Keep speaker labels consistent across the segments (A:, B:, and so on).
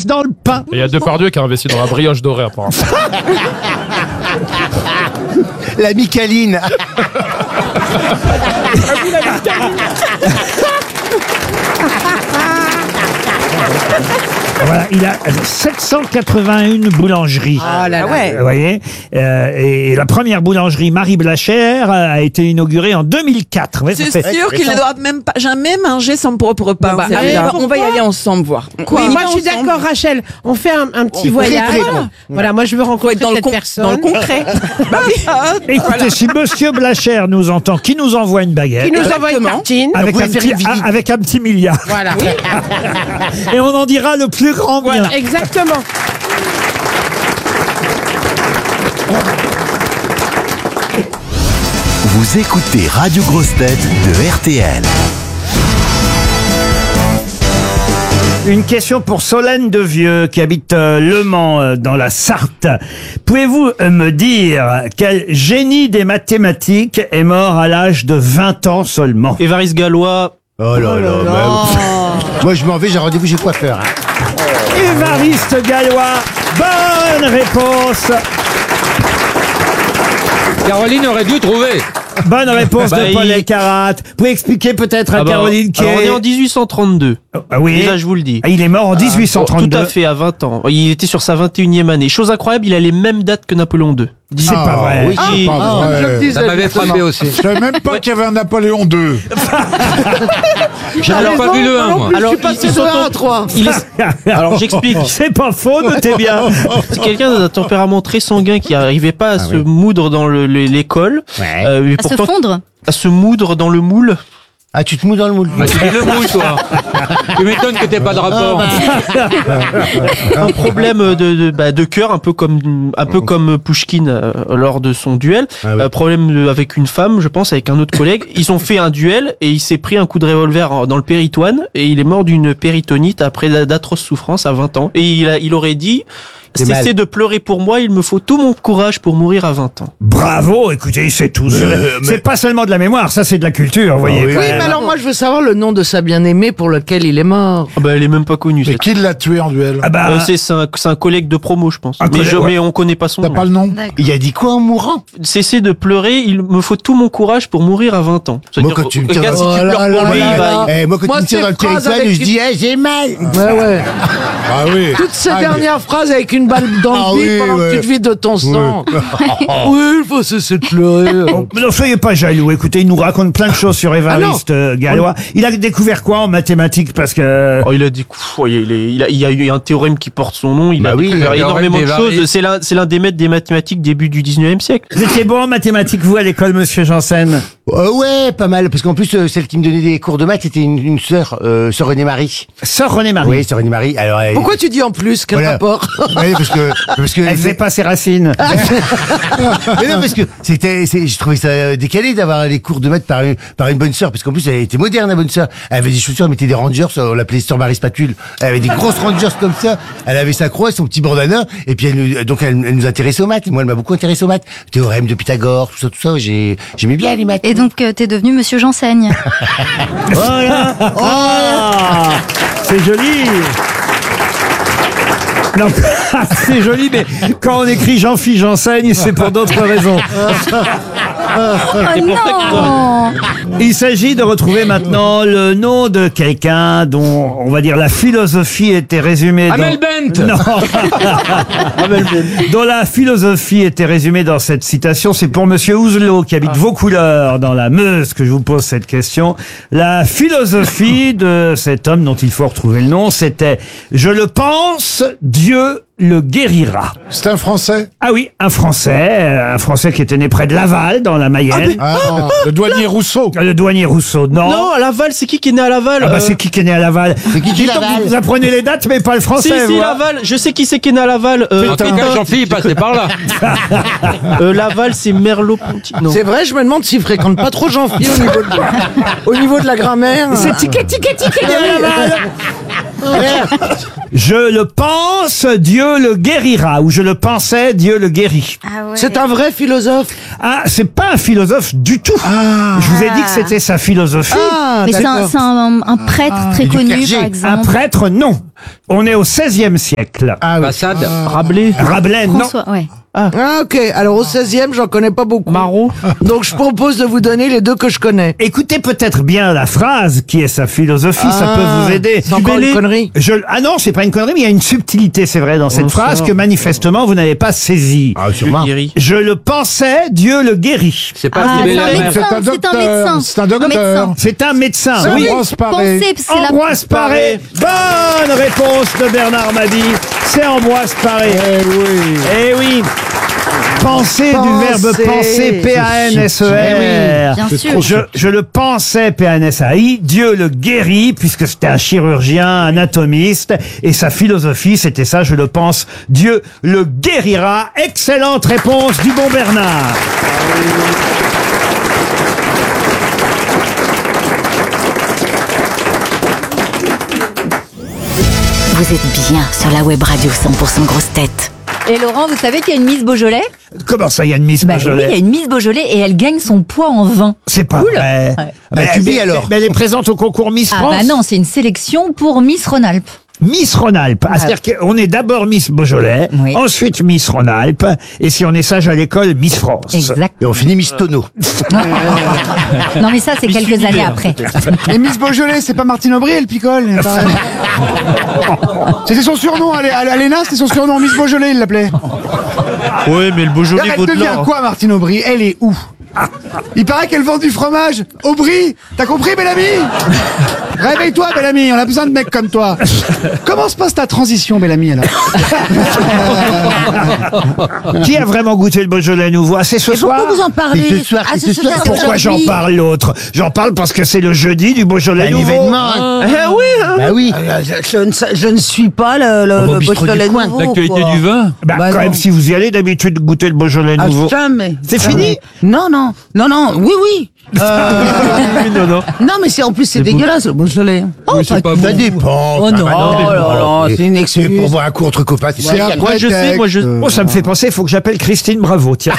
A: dans le pain.
B: Il y a Depardieu qui a investi dans la brioche dorée, apparemment.
C: La Micaline.
A: Voilà, il a 781 boulangeries.
D: Ah là là.
A: Vous voyez, et la première boulangerie Marie Blachère a été inaugurée en 2004. Ouais, ça
E: C'est
A: fait-
E: sûr qu'il ne doit même pas jamais manger son propre pain.
D: Bah,
E: c'est bizarre.
D: on va y aller ensemble voir.
F: Oui, moi je suis d'accord, Rachel. On fait un petit voyage.
C: très bon.
F: Voilà, moi je veux rencontrer
D: Dans le
F: cette personne.
D: Dans le concret. Bah oui.
A: Écoutez, si Monsieur Blachère nous entend, qui nous envoie une baguette
F: Qui nous envoie une
D: Exactement.
F: tartine.
A: avec
C: Vous
A: un,
C: pouvez
A: petit,
C: faire une visite.
A: avec un petit milliard.
F: Voilà.
A: Et on en dira le plus grand bien.
F: Voilà, exactement.
G: Vous écoutez Radio Grosse Tête de RTL.
A: Une question pour Solène Devieux qui habite Le Mans dans la Sarthe. Pouvez-vous me dire quel génie des mathématiques est mort à l'âge de 20 ans seulement?
H: Évariste Galois.
C: Oh là là, moi je m'en vais, j'ai rendez-vous chez le coiffeur.
A: Évariste Galois. Bonne réponse.
I: Caroline aurait dû trouver.
A: Bonne réponse
H: Bah,
A: de Paul
H: il-
A: Elkarat. Vous pouvez expliquer peut-être à
H: Ah bah,
A: Caroline qui
H: alors, on
A: est...
H: est en 1832.
A: Ah oui.
H: Déjà, je vous le dis.
A: Ah, il est mort en 1832.
H: Tout à fait, à 20 ans. Il était sur sa 21e année. Chose incroyable, il a les mêmes dates que Napoléon II.
A: C'est pas vrai.
C: Oui,
H: Ah,
C: pas vrai.
I: Ça m'avait frappé aussi.
J: Je savais même pas qu'il y avait un Napoléon II.
I: J'avais pas vu le 1, moi.
H: Alors, ils sont
E: à 3.
H: Alors, j'explique.
A: C'est pas faux, notez bien.
H: C'est quelqu'un d'un tempérament très sanguin qui n'arrivait pas à se moudre dans l'école. Et
K: À se fondre.
H: à se moudre dans le moule.
C: Ah, tu te mous dans le moule.
I: Ah, tu dis le mouille, toi. Tu m'étonnes que t'aies pas de rapport.
H: Un problème de cœur, un peu comme Pouchkine lors de son duel. Problème avec une femme, je pense, avec un autre collègue. Ils ont fait un duel et il s'est pris un coup de revolver dans le péritoine et il est mort d'une péritonite après d'atroces souffrances à 20 ans. Et il aurait dit: cessez de pleurer pour moi, il me faut tout mon courage pour mourir à 20 ans.
A: Bravo, écoutez, c'est tout. C'est pas seulement de la mémoire, ça c'est de la culture, vous voyez.
C: oui,
A: quand
E: Oui,
A: même.
E: mais alors moi je veux savoir le nom de sa bien-aimée pour lequel il est mort.
H: Ah bah, elle est même pas connue.
J: Mais
H: cette-
J: qui l'a tué en duel?
A: Ah bah,
H: C'est un collègue de promo, je pense.
A: Un collègue, ouais.
H: Mais on connaît pas son
J: T'as
H: nom.
J: pas le nom?
C: Il a dit quoi en mourant?
H: Cessez de pleurer, il me faut tout mon courage pour mourir à 20 ans.
C: Moi, quand tu me tires
H: regarde, si
C: dans-
H: tu pleures pour lui, il va...
C: Moi, quand
E: Moi,
C: tu me tires
E: ces
C: dans le
E: phrases
C: territoire,
E: avec
C: je dis, j'ai mal.
E: Ouais.
J: Ah oui.
E: Toutes ces
J: Ah,
E: dernières phrases avec une balle dans
C: Ah
E: le bide
C: oui,
E: pendant
C: ouais.
E: que tu te vides de ton sang. Oui, il faut cesser de pleurer.
A: mais non, soyez pas jaloux. Écoutez, il nous raconte plein de choses sur Évariste Galois. Il a découvert quoi en mathématiques? Parce que...
H: Oh, il a il y a eu un théorème qui porte son nom, il a découvert
I: le théorème
H: énormément de
I: d'Évariste.
H: choses. C'est l'un des maîtres des mathématiques début du 19e siècle.
A: Vous étiez bon en mathématiques, vous, à l'école, monsieur Janssen?
C: Ouais, pas mal. Parce qu'en plus, celle qui me donnait des cours de maths, c'était une sœur, sœur René-Marie.
A: Sœur René-Marie.
C: Oui, sœur René-Marie. Alors,
E: Pourquoi tu dis en plus? Quel
C: Voilà.
E: rapport?
C: Oui, parce que
A: Elle faisait pas ses racines.
C: mais non, parce que je trouvais ça décalé d'avoir les cours de maths par une bonne sœur, parce qu'en plus elle était moderne, la bonne sœur. Elle avait des chaussures, elle mettait des Rangers, on l'appelait Sœur Marie Spatule. Elle avait des grosses Rangers comme ça. Elle avait sa croix, son petit bandana, et puis elle nous intéressait aux maths. Et moi, elle m'a beaucoup intéressé aux maths. Théorème de Pythagore, tout ça. J'aimais bien les maths.
K: Et donc, t'es devenu Monsieur J'enseigne.
A: Voilà. Ah, c'est joli. Non, c'est joli, mais quand on écrit Jean-Philippe J'enseigne, c'est pour d'autres raisons.
K: Oh non!
A: Il s'agit de retrouver maintenant le nom de quelqu'un dont, on va dire, la philosophie était résumée
I: Amel Bent.
A: Non. Dont la philosophie était résumée dans cette citation. C'est pour monsieur Ouzelot, qui habite Vaucouleurs, dans la Meuse, que je vous pose cette question. La philosophie de cet homme dont il faut retrouver le nom, c'était « Je le pense, Dieu le guérira ».
J: C'est un Français?
A: Ah oui, un Français qui était né près de Laval, dans la Mayenne.
J: Le douanier Rousseau.
A: Le douanier Rousseau, non.
H: Non, à Laval, c'est qui est né à Laval?
A: Ah bah c'est qui est né à Laval?
C: C'est qui
A: Dites donc,
C: Laval?
A: vous apprenez les dates, mais pas le français.
H: Si,
A: vous, hein.
H: Laval, je sais qui c'est qui est né à Laval.
I: En tout cas, Jean-Philippe passait par là.
H: Laval, c'est Merleau-Ponty. Non.
E: C'est vrai, je me demande s'il fréquente pas trop Jean-Philippe au niveau de la grammaire.
A: C'est ticket, Laval. Je le pense, Dieu le guérira. Ou je le pensais, Dieu le guérit.
K: Ah ouais.
E: C'est un vrai philosophe.
A: Ah, c'est pas un philosophe du tout. Je vous ai dit que c'était sa philosophie.
E: Ah,
K: Mais c'est
E: d'accord.
K: un prêtre très
C: du
K: connu,
C: clergé.
K: par
A: Un
K: exemple.
A: prêtre, non. On est au XVIe siècle.
I: Façade.
H: Rabelais.
A: Rabelais, non.
K: François, ouais.
E: Ah, ok. Alors, au 16e, j'en connais pas beaucoup.
H: Marot.
E: Donc, je propose de vous donner les deux que je connais.
A: Écoutez peut-être bien la phrase qui est sa philosophie, ça peut vous aider.
E: C'est encore une connerie.
A: Ah non, c'est pas une connerie, mais il y a une subtilité, c'est vrai, dans cette phrase que manifestement vous n'avez pas saisie.
C: Ah, sûrement.
H: Guéri.
A: Je le pensais, Dieu le guérit.
I: C'est pas
K: Ah, c'est
I: Sibella
K: un
I: Mère.
K: médecin, c'est un médecin.
J: C'est un docteur.
K: médecin.
A: C'est un médecin, oui.
J: Ambroise Paré.
K: Pensez, parce que c'est la...
A: Ambroise Paré. Bonne réponse de Bernard Mabie. C'est Ambroise Paré.
J: Eh oui.
A: Eh oui. Penser du verbe penser, P-A-N-S-E-R.
K: Bien sûr.
A: Je le pensais, P-A-N-S-A-I. Dieu le guérit, puisque c'était un chirurgien, anatomiste, et sa philosophie, c'était ça, je le pense, Dieu le guérira. Excellente réponse du bon Bernard.
L: Vous êtes bien sur la web radio 100% grosse tête.
M: Et Laurent, vous savez qu'il y a une Miss Beaujolais?
A: Comment ça, il y a une Miss
M: Bah oui,
A: Beaujolais?
M: il y a une Miss Beaujolais et elle gagne son poids en vin.
A: C'est pas vrai.
C: Bah, tu dis alors.
A: Mais elle est présente au concours Miss
M: Ah
A: France.
M: bah non, c'est une sélection pour Miss Rhône-Alpes.
A: Miss Rhône-Alpes. Ah, c'est-à-dire qu'on est d'abord Miss Beaujolais,
M: Oui.
A: ensuite Miss Rhône-Alpes, et si on est sage à l'école, Miss France.
M: Exact.
C: Et on finit Miss Tonneau.
M: Non mais ça, c'est quelques années après.
N: Et Miss Beaujolais, c'est pas Martine Aubry, elle picole. C'était son surnom, à l'ENA, c'était son surnom, Miss Beaujolais, il l'appelait.
H: Ouais, mais le Beaujolais
N: Elle
H: vaut de
N: devient
H: l'or.
N: quoi, Martine Aubry? Elle est où? Il paraît qu'elle vend du fromage. Aubry, t'as compris, Bellamy? Réveille-toi, Bellamy, on a besoin de mecs comme toi. Comment se passe ta transition, Bellamy, alors?
A: Qui a vraiment goûté le Beaujolais nouveau? Ah, c'est ce soir?
E: Pourquoi vous en parlez?
C: C'est ce soir,
E: Ah,
C: c'est
E: c'est
C: ce
E: ce
C: soir.
E: soir.
A: Pourquoi j'en parle l'autre? J'en parle parce que c'est le jeudi du Beaujolais
C: Un
A: nouveau.
C: événement.
H: Oui, hein.
C: Bah oui.
E: Je ne suis pas le
C: bistrot
E: Beaujolais
C: du coin.
E: nouveau.
I: L'actualité
E: quoi.
I: du vin.
A: Bah,
E: Bah
A: quand
E: non.
A: même, si vous y allez d'habitude goûter le Beaujolais
E: Ah,
A: nouveau.
E: jamais.
A: C'est fini?
E: Non, non, non, non, oui, oui.
H: Oui, non, non.
E: Non, mais c'est en plus c'est dégueulasse le Beaujolais.
I: Oui, c'est pas bon.
C: Ça dépend.
E: Oh non,
C: Bah non,
E: oh là là, c'est une excuse.
C: Pour boire un coup entre copains, c'est
N: C'est
C: ça.
N: un
H: Moi, je sais, moi, je...
A: Oh, ça me fait penser, il faut que j'appelle Christine Bravo, tiens.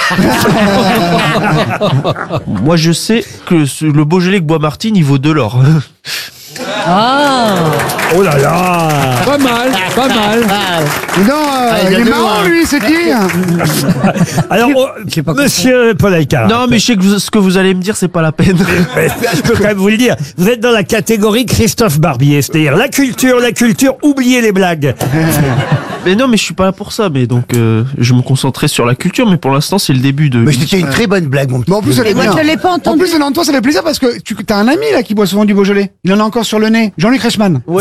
H: Moi, je sais que le Beaujolais que boit Martine, il vaut de l'or.
A: Oh là là.
I: Pas mal, pas mal.
N: Non,
C: il y
N: il
C: a
N: est
C: deux,
N: marrant,
C: hein.
N: lui, c'est qui?
A: Alors, monsieur Paul Alcarat.
H: Non, mais je sais que ce que vous allez me dire, c'est pas la peine.
A: Mais je peux quand même vous le dire. Vous êtes dans la catégorie Christophe Barbier, c'est-à-dire la culture, oubliez les blagues.
H: Mais non, mais je suis pas là pour ça. Mais donc, je me concentrais sur la culture. Mais pour l'instant, c'est le début de.
C: Mais c'était une très bonne blague, mon petit.
N: Mais en plus, elle est
E: Moi,
N: bien.
E: je l'ai pas
N: En
E: entendu.
N: plus, venant de toi, ça fait plaisir parce que tu as un ami là qui boit souvent du Beaujolais. Il en a encore sur le nez. Jean-Luc Reichmann.
H: Ouais.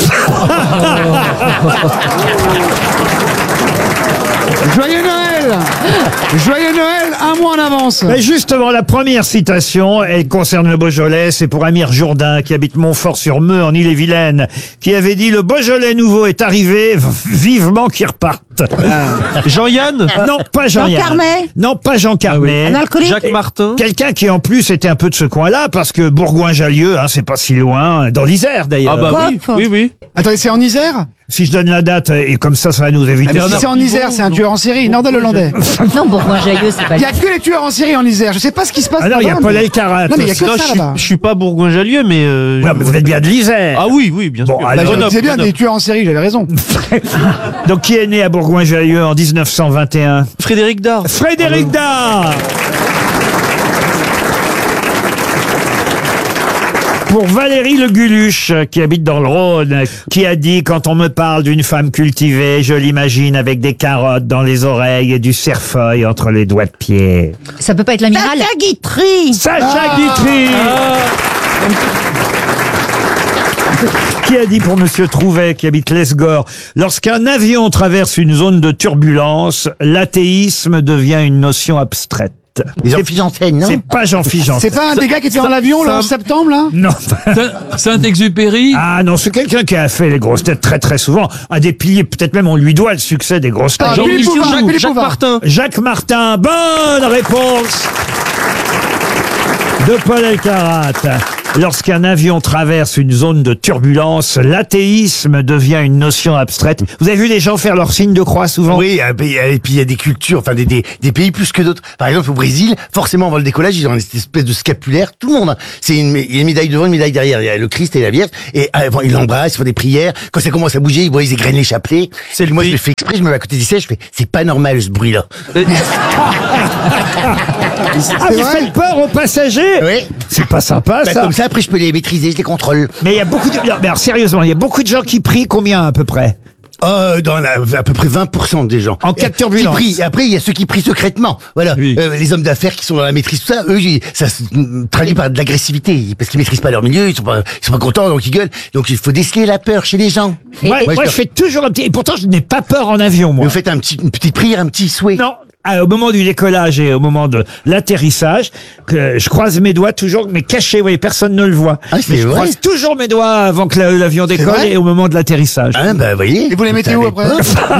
N: Joyeux Noël! Joyeux Noël, un mois en avance.
A: Mais justement, la première citation, elle concerne le Beaujolais, c'est pour Amir Jourdain, qui habite Montfort-sur-Meux, en Île-et-Vilaine, qui avait dit « Le Beaujolais nouveau est arrivé, vivement qu'il reparte ».
H: Jean-Yann.
A: Non, pas Jean-Yann.
E: Carmet.
A: Non, pas Jean Carmet.
E: Un alcoolique.
H: Jacques Martin.
A: Quelqu'un qui en plus était un peu de ce coin-là, parce que Bourgoin-Jallieu, hein, c'est pas si loin, dans l'Isère d'ailleurs.
H: Ah bah oui,
E: Coff.
H: oui, oui.
N: Attendez, c'est en Isère?
A: Si je donne la date, et comme ça va nous
N: Ah,
A: éviter.
N: mais si c'est en Isère, c'est un tueur en série, nord-de-hollandais.
M: Non, Bourgoin-Jallieu, c'est pas
N: Il y a que les tueurs en série en Isère. Je sais pas ce qui se passe.
A: Ah non, il y a
N: là-bas,
A: Paul
N: mais-
A: Alcarat.
N: Non, mais il y a que
H: Non,
N: ça là-bas.
H: je suis pas Bourgoin-Jallieu, mais.
A: Non, mais vous êtes bien de l'Isère.
H: Ah oui, oui, bien
A: Bon,
H: sûr.
A: alors,
N: Bah, je
H: Grenoble,
N: disais bien
H: Grenoble.
N: des tueurs en série, j'avais raison.
A: Donc, qui est né à Bourgoin-Jallieu en 1921?
H: Frédéric Dard.
A: Frédéric Dard. Pour Valérie Le Guluche, qui habite dans le Rhône, qui a dit « Quand on me parle d'une femme cultivée, je l'imagine avec des carottes dans les oreilles et du cerfeuil entre les doigts de pied.
M: Ça peut pas être l'amiral.
E: Tata Guitry. »
A: Sacha Guitry. Qui a dit pour Monsieur Trouvet, qui habite l'Esgore, « Lorsqu'un avion traverse une zone de turbulence, l'athéisme devient une notion abstraite. »
C: Jean-Philippe Janssen, non?
A: C'est pas Jean-Philippe Janssen.
N: C'est pas un des gars qui était dans l'avion là en septembre là?
A: Non.
I: Saint-Exupéry.
A: Ah non, c'est quelqu'un qui a fait les grosses têtes très très souvent. Un des piliers, peut-être même on lui doit le succès des grosses têtes.
N: Ah, Philippe Bouvard, Philippe
H: Jacques
N: Bouvard.
H: Martin.
A: Jacques Martin, bonne réponse de Paul Alcarat. Lorsqu'un avion traverse une zone de turbulence, l'athéisme devient une notion abstraite. Vous avez vu les gens faire leur signe de croix souvent?
C: Oui, et puis il y a des cultures, enfin des pays plus que d'autres. Par exemple, au Brésil, forcément avant le décollage, ils ont une espèce de scapulaire. Tout le monde, hein. Il y a une médaille devant, une médaille derrière. Il y a le Christ et la Vierge. Et avant, ils l'embrassent, ils font des prières. Quand ça commence à bouger, ils égrènent les chapelets. Moi, je le fais exprès, je me mets à côté du siège, je fais, c'est pas normal ce bruit-là.
A: Vous faites peur aux passagers?
C: Oui.
A: C'est pas sympa, ça.
C: Comme ça, après, je peux les maîtriser, je les contrôle.
A: Mais il y a beaucoup de... Non, mais alors, sérieusement, il y a beaucoup de gens qui prient combien à peu près?
C: À peu près 20% des gens.
A: En cas de turbulence.
C: Qui prient. Et après, il y a ceux qui prient secrètement. Voilà. Oui. Les hommes d'affaires qui sont dans la maîtrise, tout ça, eux, ça se traduit par de l'agressivité. Parce qu'ils maîtrisent pas leur milieu, ils sont pas contents, donc ils gueulent. Donc il faut déceler la peur chez les gens.
A: Moi, je fais toujours un petit... Et pourtant, je n'ai pas peur en avion, moi.
C: Mais vous faites une petite prière, un petit souhait.
A: Non. Au moment du décollage et au moment de l'atterrissage, je croise mes doigts toujours, mais cachés, vous voyez, personne ne le voit.
C: Ah,
A: mais je croise toujours mes doigts avant que l'avion décolle et au moment de l'atterrissage.
C: Ah, bah, voyez.
N: Et vous les mettez où après?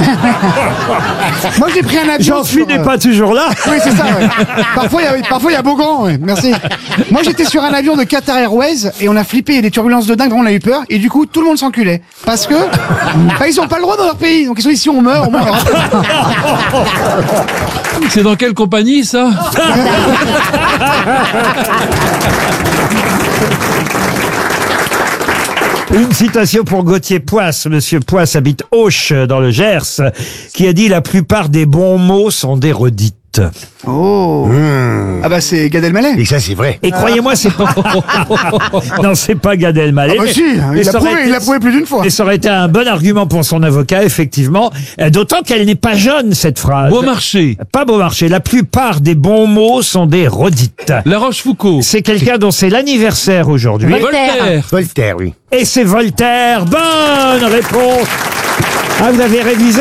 N: Moi, j'ai pris un avion.
A: Jean-Philippe n'est pas toujours là.
N: Oui, c'est ça, ouais. Parfois, il y a Beaugrand, ouais. Merci. Moi, j'étais sur un avion de Qatar Airways et on a flippé, il y a des turbulences de dingue, on a eu peur et du coup, tout le monde s'enculait. Parce que, ils ont pas le droit dans leur pays. Donc, ils sont ici, on meurt.
I: C'est dans quelle compagnie, ça?
A: Une citation pour Gauthier Poisse. Monsieur Poisse habite Auch, dans le Gers, qui a dit « La plupart des bons mots sont des redites ».
N: Oh. Ah bah c'est Gad Elmaleh.
C: Et ça c'est vrai.
A: Et croyez-moi, c'est pas... Non, c'est pas Gad Elmaleh.
N: Ah bah si, il l'a prouvé plus d'une fois.
A: Et ça aurait été un bon argument pour son avocat, effectivement. D'autant qu'elle n'est pas jeune, cette phrase.
I: Beaumarchais.
A: Pas Beaumarchais. La plupart des bons mots sont des redites.
I: La Rochefoucauld.
A: C'est quelqu'un dont c'est l'anniversaire aujourd'hui.
C: Voltaire, oui.
A: Et c'est Voltaire. Bonne réponse. Ah, vous avez révisé.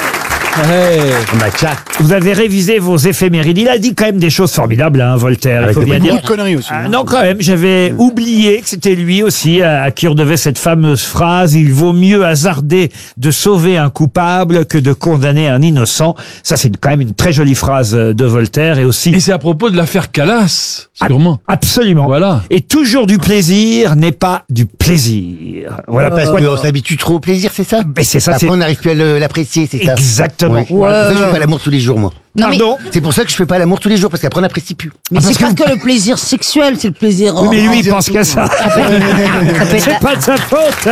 A: Vous avez révisé vos éphémérides. Il a dit quand même des choses formidables, hein, Voltaire. Il faut bien dire.
N: Beaucoup de conneries aussi.
A: Non, quand même, j'avais oublié que c'était lui aussi à qui on devait cette fameuse phrase: il vaut mieux hasarder de sauver un coupable que de condamner un innocent. Ça, c'est quand même une très jolie phrase de Voltaire et aussi.
I: Et c'est à propos de l'affaire Calas, sûrement.
A: Absolument.
I: Voilà.
A: Et toujours du plaisir n'est pas du plaisir. Voilà.
C: Parce qu'on s'habitue trop au plaisir, c'est ça?
A: Mais c'est ça.
C: Après, on n'arrive plus à l'apprécier, c'est ça?
A: Exactement.
C: Ouais. C'est pour ça que je fais pas l'amour tous les jours, moi.
K: Non,
A: Pardon?
C: C'est pour ça que je fais pas l'amour tous les jours, parce qu'après on n'apprécie plus.
K: Mais c'est pas que le plaisir sexuel, c'est le plaisir.
A: Oui, mais lui, il pense qu'à ça. C'est pas de sa faute.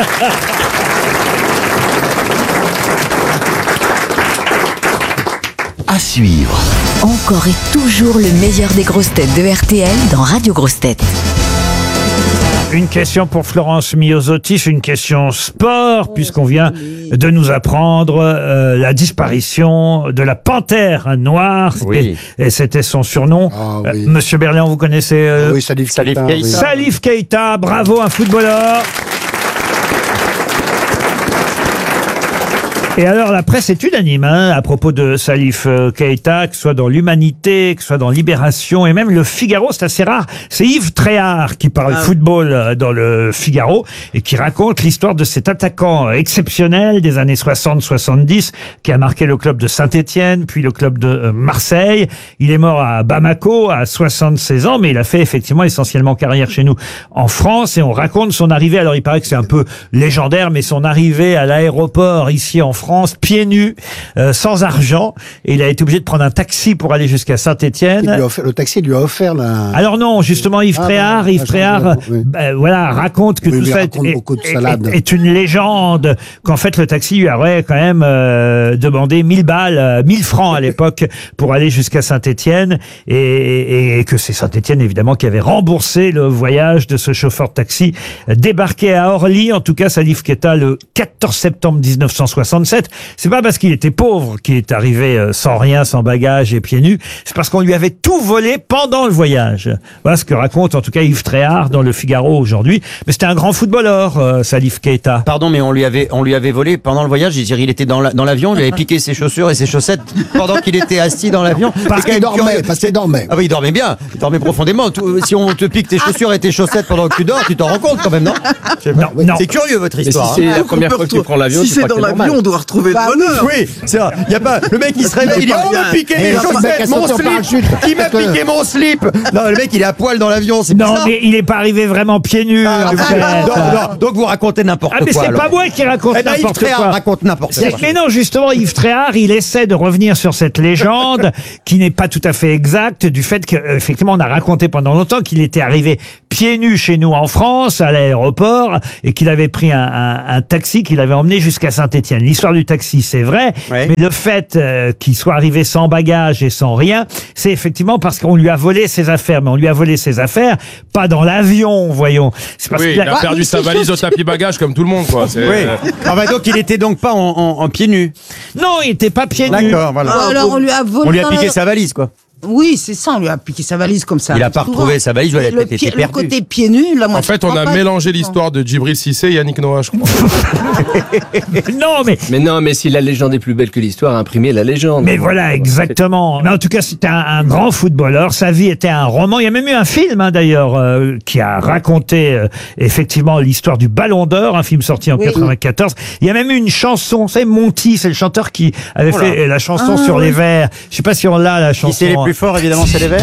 G: À suivre.
L: Encore et toujours le meilleur des grosses têtes de RTL dans Radio Grosses Têtes.
A: Une question pour Florence Miosotis, une question sport, puisqu'on vient de nous apprendre la disparition de la panthère noire.
I: Oui.
A: Et c'était son surnom.
N: Ah, oui.
A: Monsieur Berliand, vous connaissez
N: Oui, Salif Keita.
I: Keita.
N: Oui.
A: Salif Keita, bravo, un footballeur. Et alors, la presse est unanime à propos de Salif Keita, que ce soit dans l'Humanité, que ce soit dans Libération, et même le Figaro, c'est assez rare. C'est Yves Tréhard qui parle football dans le Figaro et qui raconte l'histoire de cet attaquant exceptionnel des années 60-70 qui a marqué le club de Saint-Étienne, puis le club de Marseille. Il est mort à Bamako à 76 ans, mais il a fait effectivement essentiellement carrière chez nous en France, et on raconte son arrivée. Alors, il paraît que c'est un peu légendaire, mais son arrivée à l'aéroport ici en France, pieds nus, sans argent, et il a été obligé de prendre un taxi pour aller jusqu'à Saint-Étienne.
N: Le taxi lui a offert la...
A: Alors non, justement, Yves Tréhard, voilà, raconte que tout ça est une légende, qu'en fait le taxi lui aurait quand même demandé 1000 balles, 1000 francs à l'époque pour aller jusqu'à Saint-Étienne, et que c'est Saint-Étienne évidemment qui avait remboursé le voyage de ce chauffeur de taxi débarqué à Orly, en tout cas Salif Keita, le 14 septembre 1967. C'est pas parce qu'il était pauvre qu'il est arrivé sans rien, sans bagage et pieds nus. C'est parce qu'on lui avait tout volé pendant le voyage. Voilà ce que raconte en tout cas Yves Tréhard dans le Figaro aujourd'hui. Mais c'était un grand footballeur, Salif Keita.
O: Pardon, mais on lui avait volé pendant le voyage. Je veux dire, il était dans l'avion, on lui avait piqué ses chaussures et ses chaussettes pendant qu'il était assis dans l'avion.
N: Parce qu'il dormait.
O: Ah oui, il dormait bien. Il dormait profondément. Si on te pique tes chaussures et tes chaussettes pendant que tu dors, tu t'en rends compte quand même, non?
A: Non.
O: C'est curieux votre histoire.
I: Si c'est la première fois que tu prends l'avion,
E: si c'est dans l'avion, on doit
O: retrouver
K: Bah
O: le bonheur. Oui, c'est vrai. Y a pas, le mec il se réveille, il dit on m'a piqué mes chaussettes, mon slip, qui m'a piqué mon slip. Non, le mec il est à poil dans l'avion, c'est
A: Non,
O: bizarre.
A: mais il n'est pas arrivé vraiment pieds nus. en fait.
O: Donc vous racontez n'importe
A: Ah, mais
O: quoi.
A: c'est
O: alors.
A: pas moi qui raconte
O: Eh ben, Yves
A: n'importe
O: Tréhard
A: quoi.
O: raconte n'importe quoi.
A: Mais non, justement, Yves Tréhard, il essaie de revenir sur cette légende qui n'est pas tout à fait exacte du fait qu'effectivement, on a raconté pendant longtemps qu'il était arrivé pieds nus chez nous en France, à l'aéroport, et qu'il avait pris un taxi qu'il avait emmené jusqu'à Saint-Étienne. L'histoire du taxi, c'est vrai, mais le fait qu'il soit arrivé sans bagage et sans rien, c'est effectivement parce qu'on lui a volé ses affaires. Mais on lui a volé ses affaires, pas dans l'avion, voyons. C'est parce
B: Oui,
A: qu'il
B: il a perdu sa valise au tapis bagage comme tout le monde, quoi. C'est-
O: Oui. Ah bah donc il était donc pas en pieds nus.
A: Non, il était pas pieds nus.
O: D'accord, voilà.
K: Ou alors on lui a volé.
O: On lui a
K: dans
O: piqué
K: le-
O: sa valise, quoi.
K: Oui, c'est ça, on lui a piqué sa valise comme ça.
O: Il a pas
K: Souvent.
O: retrouvé sa valise, ou elle a
K: le,
O: peut-être été
K: le
O: perdue.
K: côté pieds nus, là, moi.
B: En fait, on a mélangé l'histoire de Djibril Cissé et Yannick Noah, je crois.
A: Non, mais
I: Mais non, mais si la légende est plus belle que l'histoire, imprimez la légende.
A: Mais voilà, exactement. Mais en tout cas, c'était un grand footballeur. Sa vie était un roman. Il y a même eu un film, d'ailleurs, qui a raconté effectivement l'histoire du Ballon d'Or, un film sorti en 94. Il y a même eu une chanson. Vous savez, Monty, c'est le chanteur qui avait fait la chanson sur les vers. Je sais pas si on l'a, la chanson.
O: Qui c'est les plus forts, évidemment, c'est les Verts.